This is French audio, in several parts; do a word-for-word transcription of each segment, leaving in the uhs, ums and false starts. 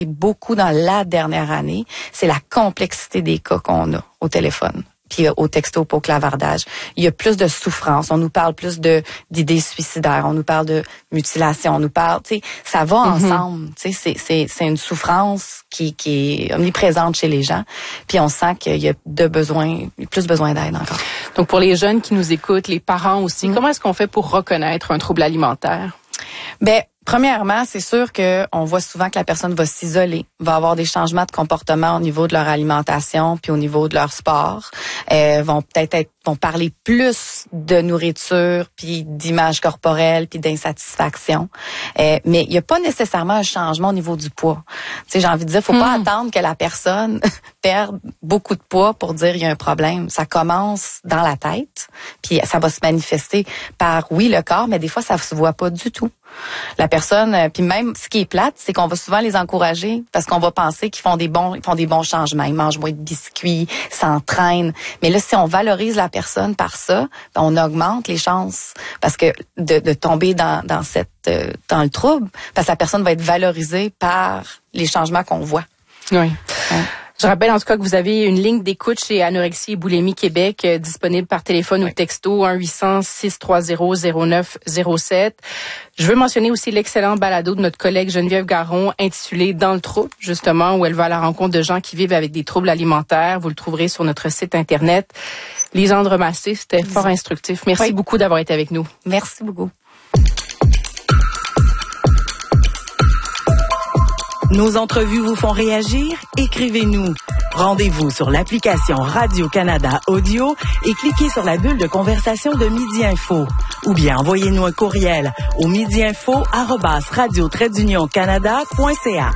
beaucoup dans la dernière année, c'est la complexité des cas qu'on a au téléphone, puis au texto, au clavardage. Il y a plus de souffrance, on nous parle plus de d'idées suicidaires, on nous parle de mutilation, on nous parle, tu sais, ça va mm-hmm. ensemble, tu sais, c'est c'est c'est une souffrance qui qui est omniprésente chez les gens, puis on sent qu'il y a de besoin, plus besoin d'aide encore. Donc pour les jeunes qui nous écoutent, les parents aussi, mm-hmm. comment est-ce qu'on fait pour reconnaître un trouble alimentaire? Ben premièrement, c'est sûr que on voit souvent que la personne va s'isoler, va avoir des changements de comportement au niveau de leur alimentation puis au niveau de leur sport. Euh, vont peut-être être, vont parler plus de nourriture puis d'image corporelle puis d'insatisfaction. Euh, mais il y a pas nécessairement un changement au niveau du poids. Tu sais, j'ai envie de dire, faut mmh. pas attendre que la personne perde beaucoup de poids pour dire il y a un problème. Ça commence dans la tête puis ça va se manifester par oui le corps, mais des fois ça se voit pas du tout. La personne, euh, puis même ce qui est plate, c'est qu'on va souvent les encourager parce qu'on va penser qu'ils font des bons, ils font des bons changements, ils mangent moins de biscuits, s'entraînent. Mais là, si on valorise la personne par ça, ben, on augmente les chances parce que de, de tomber dans dans cette euh, dans le trouble, parce que la personne va être valorisée par les changements qu'on voit. Oui. Ouais. Je rappelle en tout cas que vous avez une ligne d'écoute chez Anorexie et Boulimie Québec euh, disponible par téléphone oui. ou texto un huit cents, six trois zéro, zéro neuf zéro sept. Je veux mentionner aussi l'excellent balado de notre collègue Geneviève Garon intitulé Dans le trouble, justement, où elle va à la rencontre de gens qui vivent avec des troubles alimentaires. Vous le trouverez sur notre site Internet. Lisandre Massé, c'était fort instructif. Merci oui. beaucoup d'avoir été avec nous. Merci beaucoup. Nos entrevues vous font réagir? Écrivez-nous. Rendez-vous sur l'application Radio-Canada Audio et cliquez sur la bulle de conversation de Midi Info. Ou bien envoyez-nous un courriel au midiinfo arobase radio trait d'union canada point c a.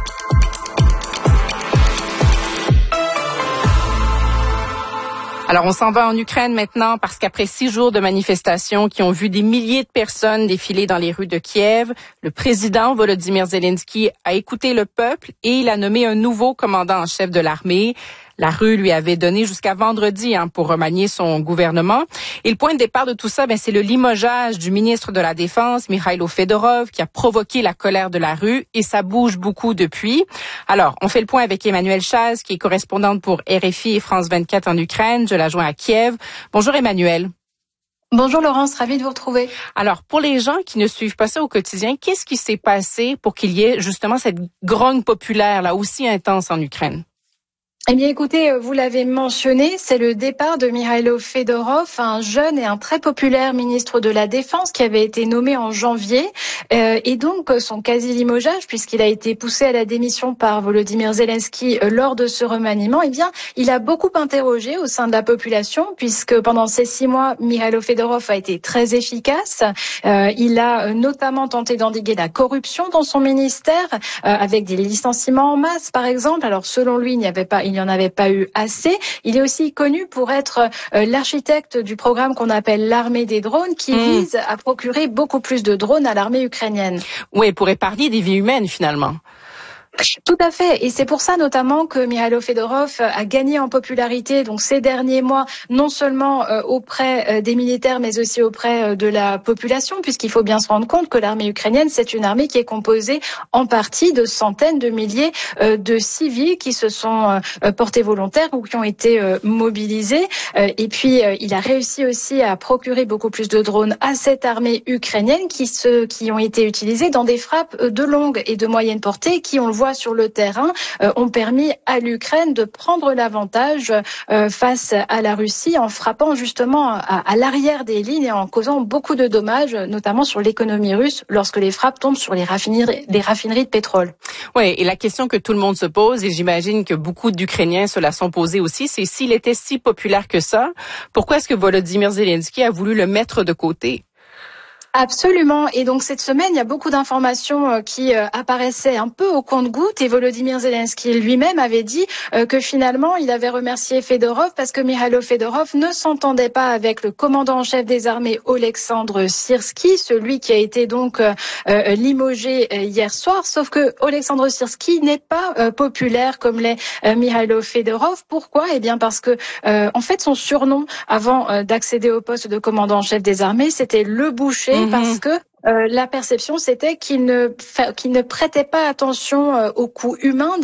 Alors, on s'en va en Ukraine maintenant parce qu'après six jours de manifestations qui ont vu des milliers de personnes défiler dans les rues de Kiev, le président Volodymyr Zelensky a écouté le peuple et il a nommé un nouveau commandant en chef de l'armée. La rue lui avait donné jusqu'à vendredi hein, pour remanier son gouvernement. Et le point de départ de tout ça, ben, c'est le limogeage du ministre de la Défense, Mikhailo Fedorov, qui a provoqué la colère de la rue et ça bouge beaucoup depuis. Alors, on fait le point avec Emmanuelle Chaz, qui est correspondante pour R F I et France vingt-quatre en Ukraine. Je la joins à Kiev. Bonjour Emmanuelle. Bonjour Laurence, ravie de vous retrouver. Alors, pour les gens qui ne suivent pas ça au quotidien, qu'est-ce qui s'est passé pour qu'il y ait justement cette grogne populaire là aussi intense en Ukraine? Eh bien, écoutez, vous l'avez mentionné, c'est le départ de Mikhailo Fedorov, un jeune et un très populaire ministre de la Défense qui avait été nommé en janvier. Euh, et donc, son quasi-limogeage, puisqu'il a été poussé à la démission par Volodymyr Zelensky euh, lors de ce remaniement, eh bien, il a beaucoup interrogé au sein de la population, puisque pendant ces six mois, Mikhailo Fedorov a été très efficace. Euh, il a notamment tenté d'endiguer la corruption dans son ministère, euh, avec des licenciements en masse, par exemple. Alors, selon lui, il n'y avait pas... Il Il n'y en avait pas eu assez. Il est aussi connu pour être euh, l'architecte du programme qu'on appelle l'armée des drones, qui mmh. vise à procurer beaucoup plus de drones à l'armée ukrainienne. Oui, pour épargner des vies humaines finalement. Tout à fait, et c'est pour ça notamment que Mikhailo Fedorov a gagné en popularité donc ces derniers mois, non seulement euh, auprès euh, des militaires, mais aussi auprès euh, de la population, puisqu'il faut bien se rendre compte que l'armée ukrainienne, c'est une armée qui est composée en partie de centaines de milliers euh, de civils qui se sont euh, portés volontaires ou qui ont été euh, mobilisés. Euh, et puis, euh, il a réussi aussi à procurer beaucoup plus de drones à cette armée ukrainienne qui, se, qui ont été utilisés dans des frappes de longue et de moyenne portée qui, on le voit sur le terrain, euh, ont permis à l'Ukraine de prendre l'avantage euh, face à la Russie en frappant justement à, à l'arrière des lignes et en causant beaucoup de dommages, notamment sur l'économie russe, lorsque les frappes tombent sur les raffineries, les raffineries de pétrole. Oui, et la question que tout le monde se pose, et j'imagine que beaucoup d'Ukrainiens se la sont posée aussi, c'est s'il était si populaire que ça, pourquoi est-ce que Volodymyr Zelensky a voulu le mettre de côté? Absolument. Et donc cette semaine, il y a beaucoup d'informations qui euh, apparaissaient un peu au compte-gouttes et Volodymyr Zelensky lui-même avait dit euh, que finalement, il avait remercié Fedorov parce que Mikhailo Fedorov ne s'entendait pas avec le commandant en chef des armées Oleksandr Syrsky, celui qui a été donc euh, euh, limogé euh, hier soir. Sauf que Oleksandr Syrsky n'est pas euh, populaire comme l'est euh, Mikhailo Fedorov. Pourquoi? Eh bien parce que euh, en fait, son surnom avant euh, d'accéder au poste de commandant en chef des armées, c'était le boucher. Parce que euh, la perception, c'était qu'il ne, qu'il ne prêtait pas attention euh, aux coûts humains